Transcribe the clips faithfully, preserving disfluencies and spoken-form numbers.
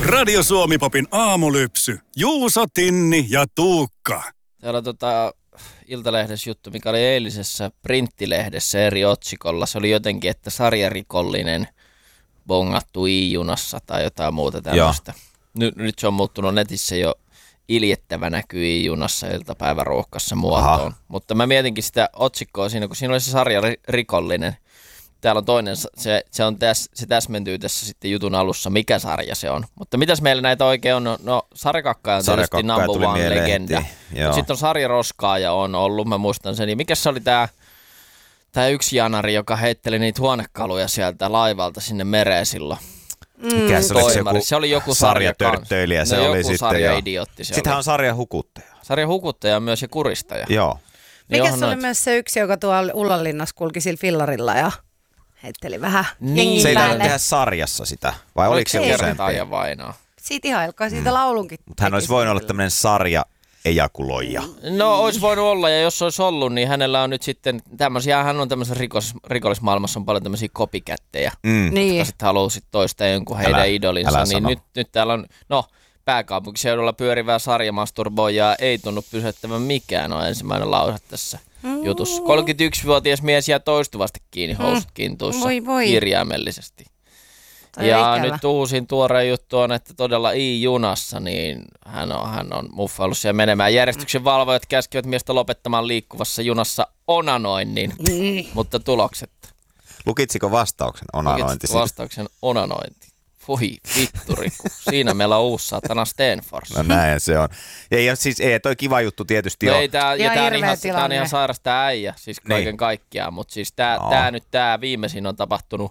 Radio Suomi-popin aamulypsy. Juuso, Tinni ja Tuukka. Täällä on tota Iltalehdessä juttu, mikä oli eilisessä printtilehdessä eri otsikolla. Se oli jotenkin, että sarjarikollinen bongattu I-junassa tai jotain muuta tämmöistä. Nyt, nyt se on muuttunut netissä jo iljettävä näkyy I-junassa iltapäiväruuhkassa muotoon. Aha. Mutta mä mietinkin sitä otsikkoa siinä, kun siinä oli se sarjarikollinen. Täällä on toinen, se, se, on täs, se täsmentyy tässä sitten jutun alussa, mikä sarja se on. Mutta mitäs meillä näitä oikein on? No, no sarjakakka on tietysti number one legenda. Sitten on sarjaroskaaja on ollut, mä muistan sen. Ja mikä se oli tää, tää yksi janari, joka heitteli niitä huonekaluja sieltä laivalta sinne mereen silloin? Mikä se oli? Se, joku se oli joku sarjatörttöilijä. Se no, oli joku sitten sarja-idiotti. Sittenhän on sarjahukuttaja. Sarjahukuttaja myös ja kuristaja. Joo. Mikä se oli myös se yksi, joka tuolla Ullanlinnassa kulki sillä fillarilla ja heitteli vähän niin. Se ei päälle. tehdä sarjassa sitä, vai oliko se useampi? Vainaa? Siitä ihailkaa, siitä mm. laulunkin. Mutta hän olisi voinut olla tämmöinen sarja ejakuloija. No olisi voinut olla, ja jos olisi ollut, niin hänellä on nyt sitten tämmöisiä, hän on tämmöisessä rikos, rikollismaailmassa on paljon tämmöisiä kopikättejä, mm. niin. jotka sitten haluaa sit toista jonkun heidän älä, idolinsa. Älä niin nyt, nyt täällä on, no pääkaupunkiseudulla pyörivää sarjamasturboijaa ei tunnu pysäyttävän mikään, on ensimmäinen lause tässä mm. jutussa. kolmekymmentäyksivuotias mies jää toistuvasti kiinni housut kintuissa voi, voi. kirjaimellisesti. Toi ja nyt uusin tuore juttu on, että todella I-junassa, niin hän on, hän on muffaillut siellä menemään. Järjestyksen valvojat käskivät miestä lopettamaan liikkuvassa junassa onanoinnin, mm. mutta tuloksetta. Lukitsiko vastauksen onanointi? Lukitsiko vastauksen onanointi? Voi vitturi, siinä meillä on uusi saatana Stenfors. No näin se on. Ja siis ei, toi kiva juttu tietysti no on. Ei, tää, ja tää on, ihan, tää on ihan sairas tää äijä, siis kaiken niin. kaikkiaan, mutta siis tää, no. tää nyt tää viimeisin on tapahtunut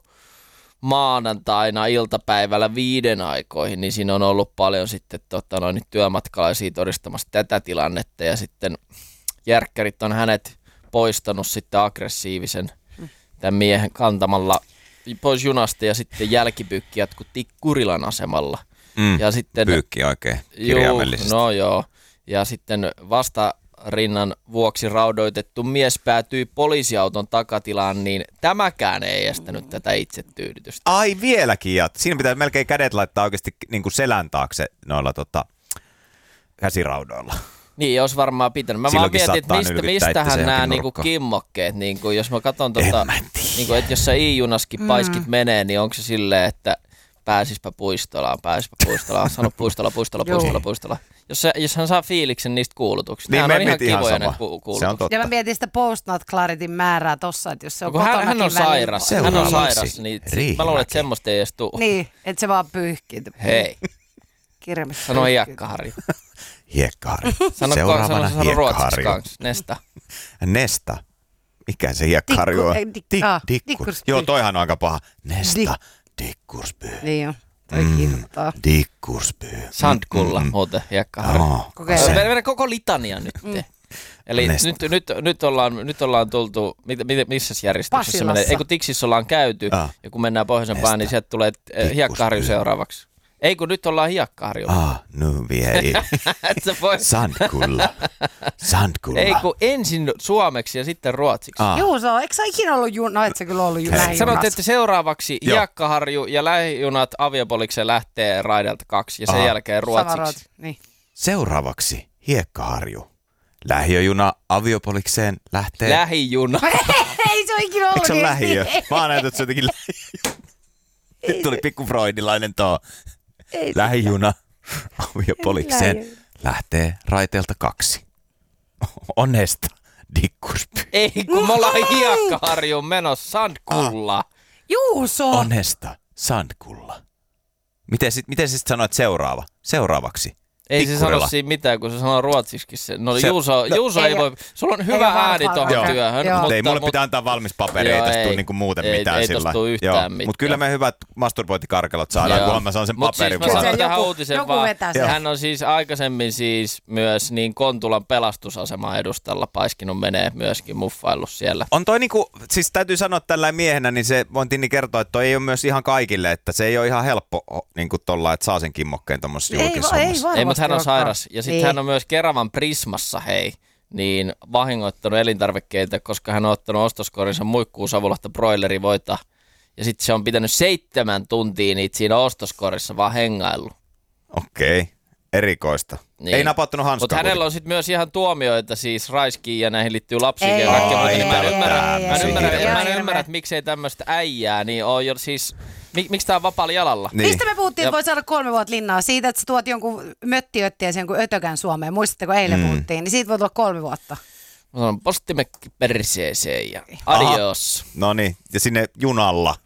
maanantaina iltapäivällä viiden aikoihin, niin siinä on ollut paljon sitten tota, noin, työmatkalaisia todistamassa tätä tilannetta ja sitten järkkärit on hänet poistanut sitten aggressiivisen tämän miehen kantamalla pois junasta ja sitten jälkipyykki jatkutti Kurilan asemalla. Mm, ja sitten, pyykki oikein kirjaimellisesti. Juu, no joo. Ja sitten vasta rinnan vuoksi raudoitettu mies päätyi poliisiauton takatilaan, niin tämäkään ei estänyt tätä itsetyydytystä. Ai vieläkin, ja siinä pitää melkein kädet laittaa oikeasti niin kuin selän taakse noilla tota, käsiraudoilla. Niin, olisi varmaan pitänyt. Mä silloinkin vaan mietin, että mistä, mistähän nämä niinku kimmokkeet, niinku, jos mä katson, tota, niinku, että jos sä I-junaskin mm. paiskit menee, niin onko se silleen, että pääsispä puistolaan, pääsispä puistolaan, sano puistola, puistola, puistola, puistola. Jos, se, jos hän saa fiiliksen niistä kuulutuksista, niin on ihan kivoja ne ku- kuulutukset. Ja mä mietin sitä post-not clarityn määrää tossa, että jos se on no, kotonakin hän on sairas, hän on sairas, niin mä luulen, että semmoista ei edes tule. Niin, että se vaan pyyhkii. Hei, kirjallisesti sano Hiekkaharju. Hiekkaharju. Sano, seuraavana sano, sano ruotsiksi kanssa, Nesta. Nesta. Mikä se Hiekkaharju on? Dikku, ah, Dikkurs. Joo, toihan on aika paha. Nesta, Dikkursby. Niin jo. Toi kiinnostaa. Dikkursby. Sandkulla mm, mm. muuten Hiekkaharju. Oh, Mennään koko litania nyt. Mm. Eli nyt, nyt, nyt, ollaan, nyt ollaan tultu, missä järjestyksessä se menee? Ei kun Tiksissä ollaan käyty ah. ja kun mennään pohjoisempaan, niin sieltä tulee Hiekkaharju seuraavaksi. Ei kun nyt ollaan Hiekkaharjulla. Ah, no vie. Sandkulla. Sandkulla. Ei kun ensin suomeksi ja sitten ruotsiksi. Ah. Joo, se on. Eikö sä ikinä ollut junassa? No et sä kyllä ollut lähijunassa. Sanoit, että seuraavaksi Hiekkaharju ja lähijunat aviopolikseen lähtee raidelta kaksi ja sen ah. jälkeen ruotsiksi. Ruotsi. Niin. Seuraavaksi Hiekkaharju. Lähiöjuna aviopolikseen lähtee. Lähijuna. Ei se ole ikinä ollut. Eikö se ole lähiö? Mä oon näytän, että se jotenkin lähiö. Nyt tuli pikku freudilainen tuo. Lähijuna aviopolikseen Lähi. lähtee raiteelta kaksi. Onnesta, Dikkursby. Ei, kun me ollaan Hiekkaharjuun menossa Sandkulla. Ah. Juuso. Onnesta, Sandkulla. Miten sit, miten sit sanoit seuraava? Seuraavaksi. Ei se sano siinä mitään, kun se sanoo ruotsiksikin. No se, Juuso, no, Juuso ei, ei voi, sulla on hyvä ääni tuohon työhön. Mutta, ei mulle mut, pitää antaa valmis paperi, joo, ei tästä tule niinku muuten ei, mitään ei sillä. Ei tosta yhtään mitään. Mutta kyllä me hyvät masturbointikarkelot saadaan, joo. kunhan mä saan sen mut paperin. Mutta siis mä sanon tähän joku, uutisen joku vaan. Vetäsen. Hän on siis aikaisemmin siis myös niin Kontulan pelastusaseman edustalla paiskinut menee myöskin muffaillut siellä. On toi niinku, siis täytyy sanoa tällä miehenä, niin se voin Tinni kertoa, että toi ei ole myös ihan kaikille, että se ei ole ihan helppo niinku tolla, että saa sen kimmokkeen tommosessa julkisessa hommassa. Ei, mutta hän on sairas. Ja sitten hän on myös Keravan Prismassa, hei, niin vahingoittanut elintarvikkeita, koska hän on ottanut ostoskorinsa muikkuu savulasta broilerivoita. Ja sitten se on pitänyt seitsemän tuntia niitä siinä ostoskorissa vaan hengaillut. Okei, okay. Erikoista. Niin. Ei napattanut hanskaa. Mutta hänellä on sitten myös ihan tuomioita siis raiskiin ja näihin liittyy lapsiin Ei, ja kaikkea muuta. ei, Niin mä en ei, ymmärrä, ei, mä en ei, ymmärrä, ei, mä en ei, ymmärrä, ei. että miksei tämmöistä äijää, niin on jo siis, mik, miksi tää on vapaalla jalalla? Niin. Mistä me puhuttiin, Ja- että voi saada kolme vuotta linnaa? Siitä, että sä tuot jonkun möttiöttiä sen kuin ötökän Suomeen. Muistatteko eilen mm. puhuttiin? Niin siitä voi tulla kolme vuotta. Mä sanon postimekki perseeseen ja adios. No niin, ja sinne junalla.